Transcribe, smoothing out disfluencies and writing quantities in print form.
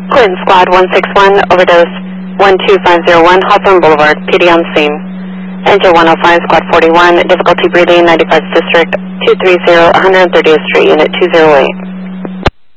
Clinton Squad 161, overdose 12501, Hawthorne Boulevard, PD on scene. Engine 105, Squad 41, difficulty breathing, 95th District, 230, 130th Street, Unit 208.